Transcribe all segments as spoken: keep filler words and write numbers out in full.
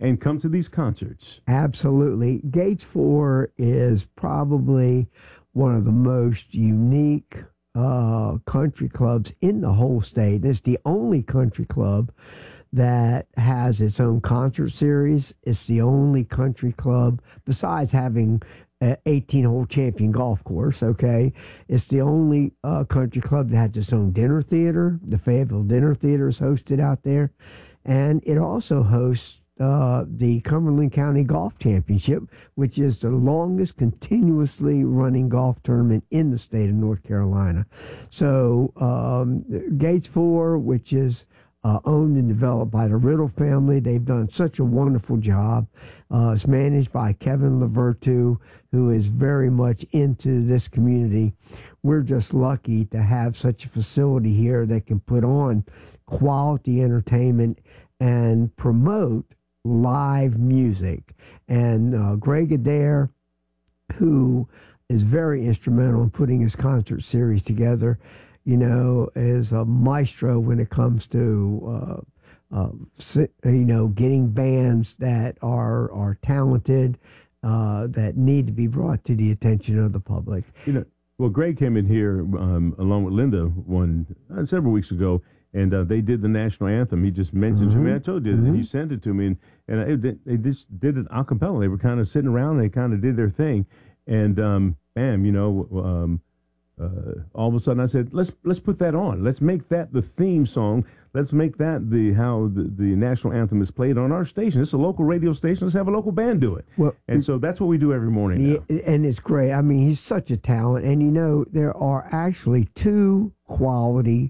and come to these concerts. Absolutely. Gates Four is probably one of the most unique uh, country clubs in the whole state. It's the only country club that has its own concert series. It's the only country club, besides having an eighteen-hole champion golf course, okay? It's the only uh, country club that has its own dinner theater. The Fayetteville Dinner Theater is hosted out there. And it also hosts uh, the Cumberland County Golf Championship, which is the longest continuously running golf tournament in the state of North Carolina. So um, Gates Four, which is Uh, owned and developed by the Riddle family. They've done such a wonderful job. Uh, it's managed by Kevin Lavertu, who is very much into this community. We're just lucky to have such a facility here that can put on quality entertainment and promote live music. And uh, Greg Adair, who is very instrumental in putting his concert series together, you know, is a maestro when it comes to, uh, uh, you know, getting bands that are are talented, uh, that need to be brought to the attention of the public. You know, well, Greg came in here um, along with Linda one uh, several weeks ago, and uh, they did the national anthem. He just mentioned mm-hmm. to me. I told you, mm-hmm. and he sent it to me, and and I, they, they just did it a cappella. They were kind of sitting around, and they kind of did their thing, and um, bam, you know. Um, Uh, all of a sudden, I said, "Let's let's put that on. Let's make that the theme song. Let's make that the how the, the national anthem is played on our station. It's a local radio station. Let's have a local band do it." Well, and so that's what we do every morning. Yeah, and it's great. I mean, he's such a talent, and you know, there are actually two quality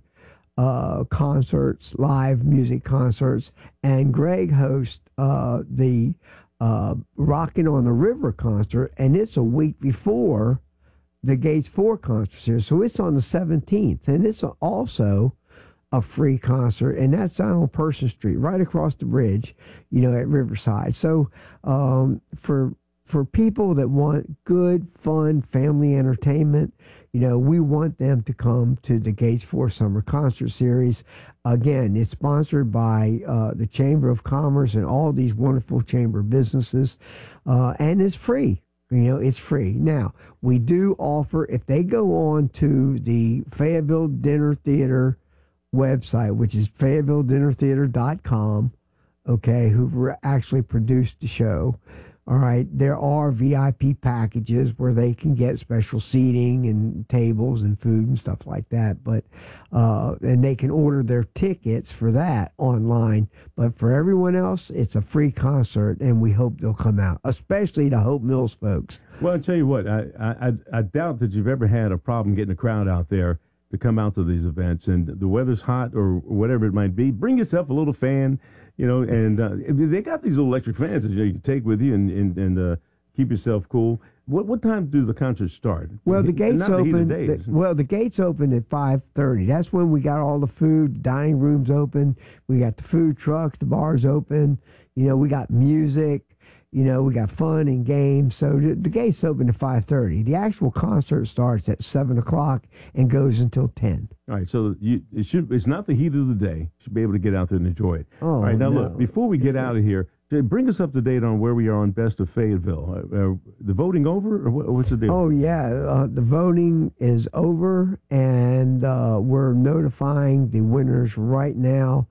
uh, concerts, live music concerts, and Greg hosts uh, the uh, Rockin' on the River concert, and it's a week before the Gates Four concert series. So it's on the seventeenth, and it's also a free concert, and that's down on Person Street, right across the bridge, you know, at Riverside. So um, for for people that want good, fun, family entertainment, you know, we want them to come to the Gates Four Summer Concert Series. Again, it's sponsored by uh, the Chamber of Commerce and all these wonderful chamber businesses, uh, and it's free. You know, it's free. Now, we do offer, if they go on to the Fayetteville Dinner Theater website, which is fayetteville dinner theater dot com, okay, who actually produced the show, all right, there are V I P packages where they can get special seating and tables and food and stuff like that. But, uh, and they can order their tickets for that online. But for everyone else, it's a free concert, and we hope they'll come out, especially the Hope Mills folks. Well, I'll tell you what, I, I, I doubt that you've ever had a problem getting a crowd out there to come out to these events. And the weather's hot or whatever it might be, bring yourself a little fan. You know, and uh, they got these electric fans that you can take with you and and, and uh, keep yourself cool. What what time do the concerts start? Well, the gates Not open. The the, well, the gates open at five thirty. That's when we got all the food. The dining rooms open. We got the food trucks. The bars open. You know, we got music. You know, we got fun and games. So the, the gates open at five thirty. The actual concert starts at seven o'clock and goes until ten. All right, so you, it should, it's not the heat of the day. You should be able to get out there and enjoy it. Oh, All right, now no. look, before we get out of here, bring us up to date on where we are on Best of Fayetteville. Uh, uh, the voting over, or what, what's the deal? Oh, yeah. Uh, the voting is over, and uh, we're notifying the winners right now,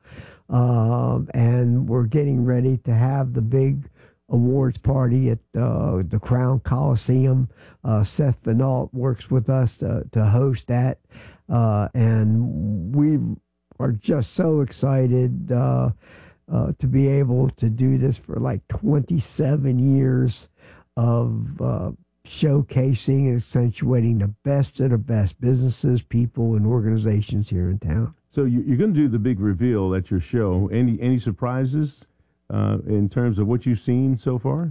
um, and we're getting ready to have the big awards party at uh, the Crown Coliseum. Uh, Seth Benault works with us to, to host that, uh, and we are just so excited uh, uh, to be able to do this for like twenty-seven years of uh, showcasing and accentuating the best of the best businesses, people, and organizations here in town. So you, you're going to do the big reveal at your show. Any any surprises? Uh, in terms of what you've seen so far?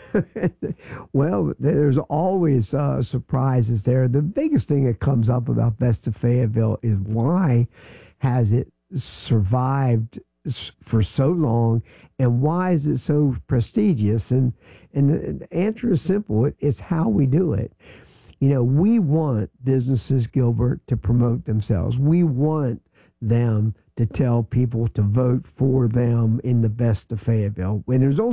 Well, there's always uh, surprises there. The biggest thing that comes up about Best of Fayetteville is why has it survived for so long, and why is it so prestigious? And, and the answer is simple. It, it's how we do it. You know, we want businesses, Gilbert, to promote themselves. We want them to tell people to vote for them in the Best of Fayetteville. When there's only